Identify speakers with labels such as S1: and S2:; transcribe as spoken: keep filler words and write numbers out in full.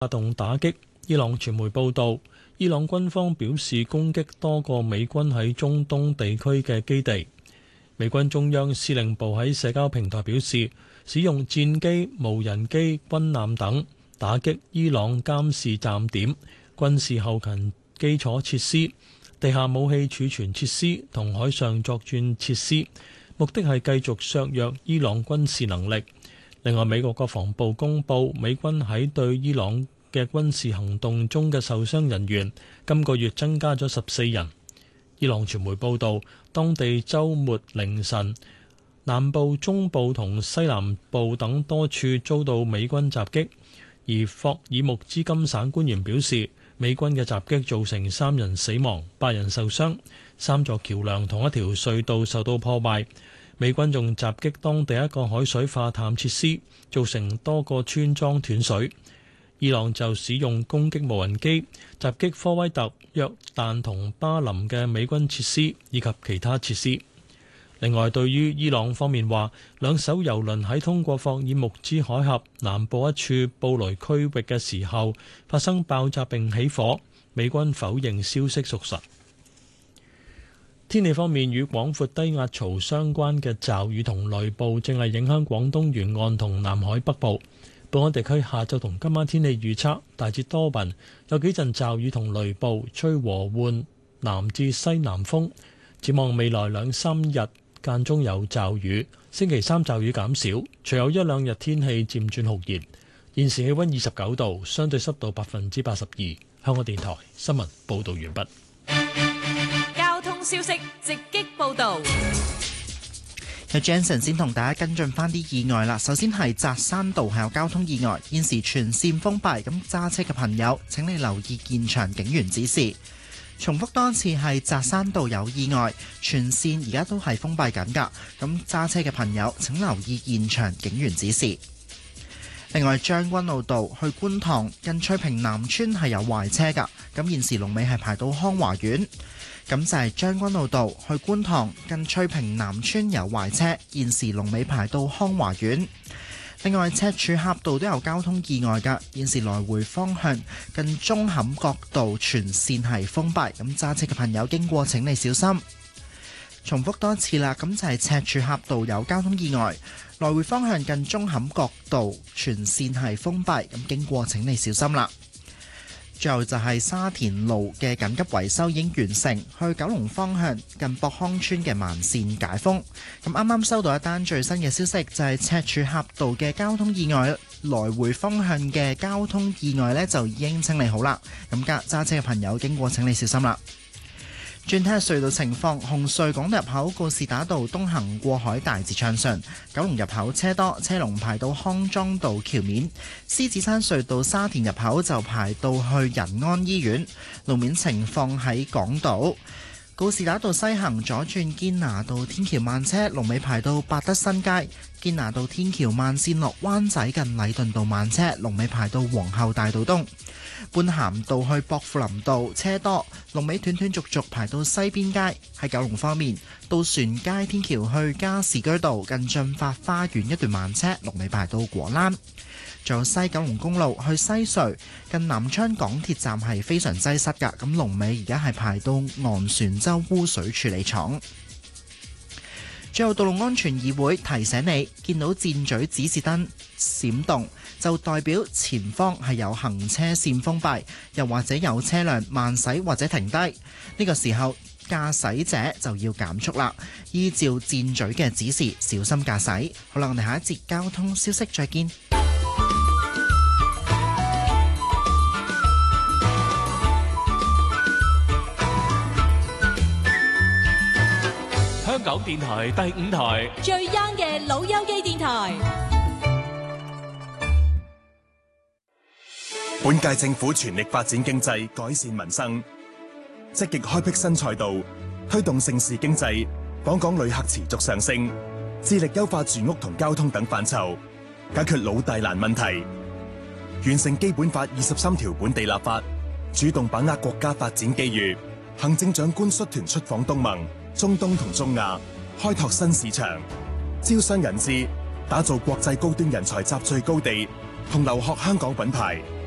S1: 發動打擊。伊朗傳媒報道，伊朗軍方表示攻擊多個美軍喺中東地區嘅基地。美軍中央司令部喺社交平台表示，使用戰機、無人機、軍艦等打擊伊朗監視站點、軍事後勤基礎設施、地下武器儲存設施同海上作戰設施，目的係繼續削弱伊朗軍事能力。另外，美國國防部公佈，美軍喺對伊朗嘅軍事行動中嘅受傷人員，今個月增加咗十四人。伊朗傳媒報導，當地週末凌晨，南部、中部同西南部等多處遭到美軍襲擊，而霍爾木茲金省官員表示，美軍嘅襲擊造成三人死亡、八人受傷，三座橋梁同一條隧道受到破壞。美軍仲襲擊當地一個海水化淡設施，造成多個村莊斷水。伊朗就使用攻擊無人機襲擊科威特、約旦同巴林嘅美軍設施以及其他設施。另外，對於伊朗方面話，兩艘油輪喺通過霍爾木茲海峽南部一處布雷區域嘅時候發生爆炸並起火，美軍否認消息屬實。天氣方面，與廣闊低壓槽相關嘅驟雨同雷暴正係影響廣東沿岸同南海北部。本港地區下晝同今晚天氣預測大致多雲，有幾陣驟雨同雷暴，吹和緩南至西南風。展望未來兩三日間中有驟雨，星期三驟雨減少，隨有一兩日天氣漸轉酷熱。現時氣溫二十九度，相對濕度百分之八十二。香港電台新聞報道完畢。
S2: 交通消息直擊報道。
S3: 有 Jensen 先同大家跟進翻啲意外啦。首先係扎山道係有交通意外，現時全線封閉，咁揸車嘅朋友請你留意現場警員指示。重複多次係扎山道有意外，全線而家都係封閉緊㗎，咁揸車嘅朋友請留意現場警員指示。另外，將軍澳道去觀塘近翠屏南村係有壞車㗎，咁現時龍尾係排到康華苑。咁就係將軍澳道去觀塘近翠屏南村有壞車，現時龍尾排到康華苑。另外，赤柱峽道都有交通意外㗎，現時來回方向近舂坎角道全線係封閉，咁揸車嘅朋友經過請你小心。重複多次啦，咁就係赤柱峽道有交通意外，來回方向近舂坎角道全線係封閉，咁經過請你小心啦。最後就係沙田路嘅緊急維修已經完成，去九龍方向近博康村嘅慢線解封。咁啱啱收到一單最新嘅消息，就係赤柱峽道嘅交通意外，來回方向嘅交通意外呢就已經清理好啦。咁駕揸車嘅朋友經過請你小心啦。轉睇下隧道情況，紅隧港島入口告士打道東行過海大致暢順，九龍入口車多，車龍排到康莊道橋面。獅子山隧道沙田入口就排到去仁安醫院。路面情況喺港島告士打道西行左轉堅拿道天橋慢車，龍尾排到百德新街。堅拿道天橋慢線落灣仔近禮頓道慢車，龍尾排到皇后大道東。般咸道去薄扶林道車多，龍尾斷斷續續排到西邊街。喺九龍方面，渡船街天橋去加士居道近駿發花園一段慢車，龍尾排到果欄。仲有西九龍公路去西隧近南昌港鐵站係非常擠塞㗎，咁龍尾而家係排到昂船洲污水處理廠。最後，道路安全議會提醒你，見到箭嘴指示燈閃動，就代表前方係有行車線封閉，又或者有車輛慢駛或者停低。呢個時候，駕駛者就要減速啦，依照箭嘴嘅指示，小心駕駛。好啦，我哋下一節交通消息再見。
S4: 香港電台第五台
S2: 最 young 嘅老友記電台。
S5: 本屆政府全力發展經濟，改善民生，積極開闢新賽道，推動盛事經濟，訪港旅客持續上升，致力優化住屋同交通等範疇，解決老大難問題，完成基本法二十三條本地立法，主動把握國家發展機遇。行政長官率團出訪東盟、中東同中亞，開拓新市場，招商引資，打造國際高端人才集聚高地，同留學香港品牌。